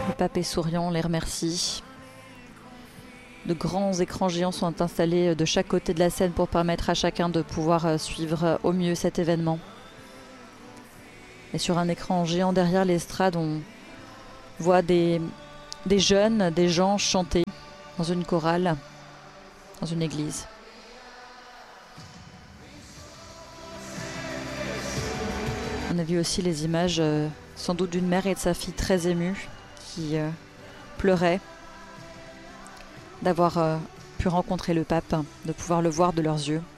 Le pape est souriant, on les remercie. De grands écrans géants sont installés de chaque côté de la scène pour permettre à chacun de pouvoir suivre au mieux cet événement. Et sur un écran géant derrière l'estrade, on voit des jeunes, des gens chanter dans une chorale, dans une église. On a vu aussi les images sans doute d'une mère et de sa fille très émues qui pleuraient d'avoir pu rencontrer le pape, de pouvoir le voir de leurs yeux.